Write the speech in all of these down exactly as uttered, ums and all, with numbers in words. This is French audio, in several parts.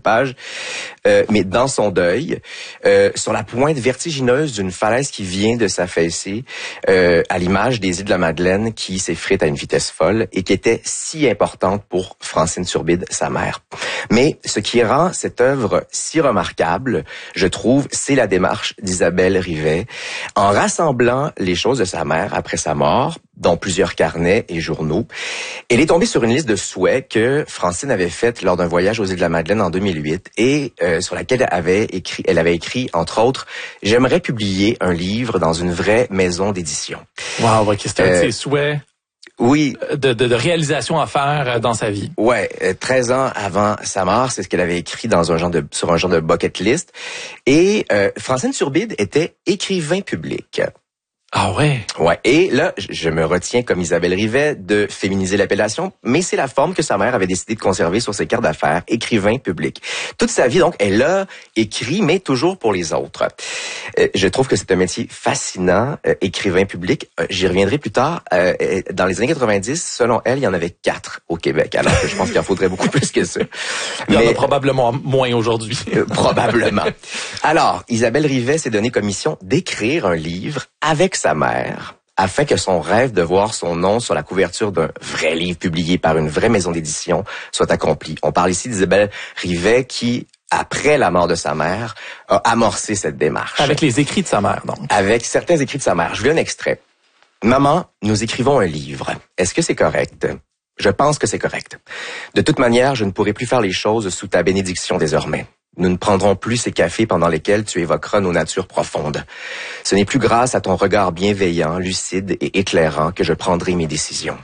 pages, euh, mais dans son deuil, euh, sur la pointe vertigineuse d'une falaise qui vient de s'affaisser, euh, à l'image des îles de la Madeleine qui s'effritent à une vitesse folle et qui était si importante pour Francine Turbide, sa mère. Mais ce qui rend cette œuvre si remarquable, je trouve, c'est la démarche d'Isabelle Rivet, en rassemblant les choses de sa mère après sa mort, dont plusieurs carnets et journaux. Elle est tombée sur une liste de souhaits que Francine avait faite lors d'un voyage aux îles de la Madeleine en deux mille huit et euh, sur laquelle elle avait écrit, elle avait écrit, entre autres, « J'aimerais publier un livre dans une vraie maison d'édition. » Wow, ok, c'était un de ses souhaits. Oui. De, de, de réalisation à faire dans sa vie. Ouais, treize ans avant sa mort, c'est ce qu'elle avait écrit dans un genre de, sur un genre de bucket list. Et euh, Francine Turbide était écrivain public. Ah ouais? Ouais. Et là, je me retiens, comme Isabelle Rivet, de féminiser l'appellation, mais c'est la forme que sa mère avait décidé de conserver sur ses cartes d'affaires, écrivain public. Toute sa vie, donc, elle a écrit, mais toujours pour les autres. Euh, je trouve que c'est un métier fascinant, euh, écrivain public. Euh, j'y reviendrai plus tard. Euh, dans les années quatre-vingt-dix, selon elle, il y en avait quatre au Québec, alors que je pense qu'il en faudrait beaucoup plus que ça. Il y mais, en a probablement moins aujourd'hui. euh, probablement. Alors, Isabelle Rivet s'est donné comme mission d'écrire un livre avec sa mère, afin que son rêve de voir son nom sur la couverture d'un vrai livre publié par une vraie maison d'édition soit accompli. On parle ici d'Isabelle Rivet qui, après la mort de sa mère, a amorcé cette démarche. Avec les écrits de sa mère, donc. Avec certains écrits de sa mère. Je lis un extrait. « Maman, nous écrivons un livre. Est-ce que c'est correct? Je pense que c'est correct. De toute manière, je ne pourrai plus faire les choses sous ta bénédiction désormais. Nous ne prendrons plus ces cafés pendant lesquels tu évoqueras nos natures profondes. Ce n'est plus grâce à ton regard bienveillant, lucide et éclairant que je prendrai mes décisions.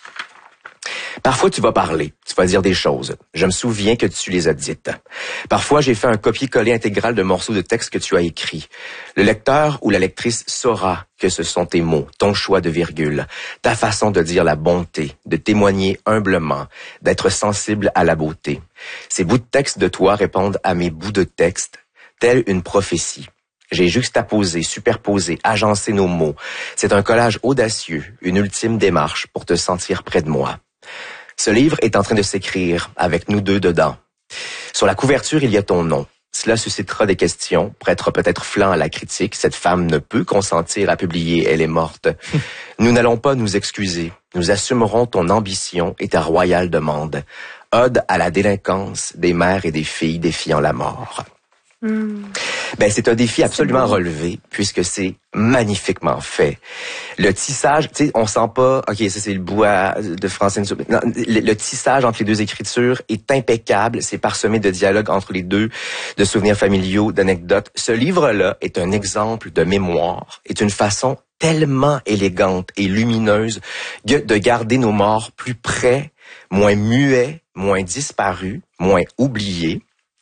Parfois, tu vas parler, tu vas dire des choses. Je me souviens que tu les as dites. Parfois, j'ai fait un copier-coller intégral de morceaux de texte que tu as écrits. Le lecteur ou la lectrice saura que ce sont tes mots, ton choix de virgule, ta façon de dire la bonté, de témoigner humblement, d'être sensible à la beauté. Ces bouts de texte de toi répondent à mes bouts de texte, telle une prophétie. J'ai juxtaposé, superposé, agencé nos mots. C'est un collage audacieux, une ultime démarche pour te sentir près de moi. Ce livre est en train de s'écrire avec nous deux dedans. Sur la couverture, il y a ton nom. Cela suscitera des questions, prêtera peut-être flanc à la critique. Cette femme ne peut consentir à publier, elle est morte. Nous n'allons pas nous excuser. Nous assumerons ton ambition et ta royale demande. Ode à la délinquance des mères et des filles défiant la mort. Mm. Ben, c'est un défi absolument relevé, puisque c'est magnifiquement fait. Le tissage, tu sais, on sent pas, ok, ça c'est le bois de Francine. Non, le, le tissage entre les deux écritures est impeccable, c'est parsemé de dialogues entre les deux, de souvenirs familiaux, d'anecdotes. Ce livre-là est un exemple de mémoire, est une façon tellement élégante et lumineuse de garder nos morts plus près, moins muets, moins disparus, moins oubliés.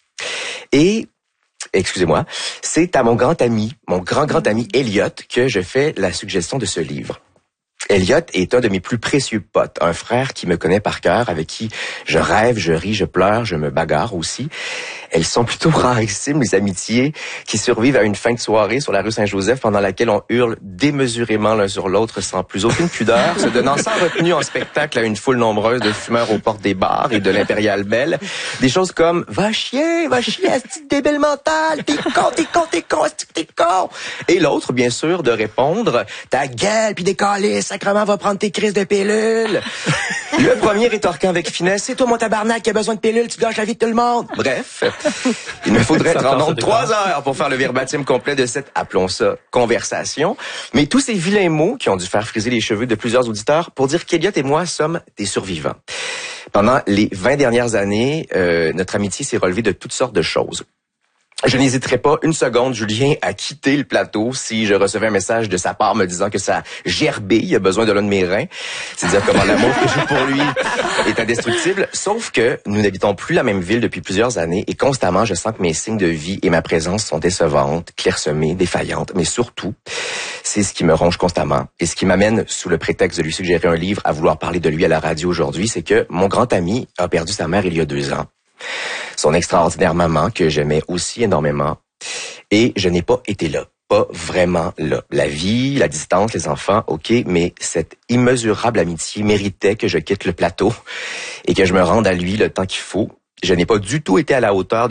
Et excusez-moi, c'est à mon grand ami, mon grand-grand ami Elliot, que je fais la suggestion de ce livre. Elliot est un de mes plus précieux potes, un frère qui me connaît par cœur, avec qui je rêve, je ris, je pleure, je me bagarre aussi. Elles sont plutôt rarissimes, les amitiés qui survivent à une fin de soirée sur la rue Saint-Joseph pendant laquelle on hurle démesurément l'un sur l'autre sans plus aucune pudeur, se donnant sans retenue en spectacle à une foule nombreuse de fumeurs aux portes des bars et de l'Impérial Belle. Des choses comme « Va chier, va chier, asti de débile mental, t'es con, t'es con, t'es con, asti t'es con !» Et l'autre, bien sûr, de répondre « Ta gueule, pis des calices, sacrement va prendre tes crises de pilules !» Le premier rétorquant avec finesse « C'est toi mon tabarnak qui a besoin de pilules, tu gâches la vie de tout le monde !» Bref, il me faudrait prendre trois heures pour faire le verbatim complet de cette, appelons ça, conversation. Mais tous ces vilains mots qui ont dû faire friser les cheveux de plusieurs auditeurs pour dire qu'Elliot et moi sommes des survivants. Pendant les vingt dernières années, euh, notre amitié s'est relevée de toutes sortes de choses. Je n'hésiterais pas une seconde, Julien, à quitter le plateau si je recevais un message de sa part me disant que sa gerbille a besoin de l'un de mes reins. C'est-à-dire comment l'amour que j'ai pour lui est indestructible. Sauf que nous n'habitons plus la même ville depuis plusieurs années et constamment, je sens que mes signes de vie et ma présence sont décevantes, clairsemées, défaillantes. Mais surtout, c'est ce qui me ronge constamment et ce qui m'amène, sous le prétexte de lui suggérer un livre, à vouloir parler de lui à la radio aujourd'hui, c'est que mon grand ami a perdu sa mère il y a deux ans. Son extraordinaire maman, que j'aimais aussi énormément, et je n'ai pas été là, pas vraiment là. La vie, la distance, les enfants, ok, mais cette immesurable amitié méritait que je quitte le plateau et que je me rende à lui le temps qu'il faut. Je n'ai pas du tout été à la hauteur